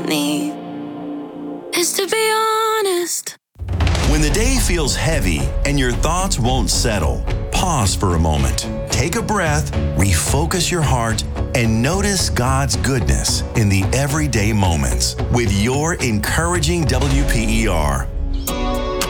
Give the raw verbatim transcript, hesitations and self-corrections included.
need is to be honest. When the day feels heavy and your thoughts won't settle, pause for a moment. Take a breath, refocus your heart, and notice God's goodness in the everyday moments with your encouraging W P E R.